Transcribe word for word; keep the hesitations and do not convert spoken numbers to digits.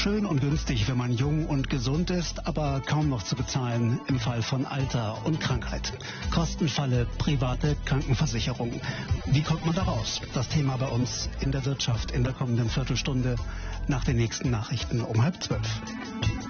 Schön und günstig, wenn man jung und gesund ist, aber kaum noch zu bezahlen im Fall von Alter und Krankheit. Kostenfalle, private Krankenversicherung. Wie kommt man da raus? Das Thema bei uns in der Wirtschaft in der kommenden Viertelstunde nach den nächsten Nachrichten um halb zwölf.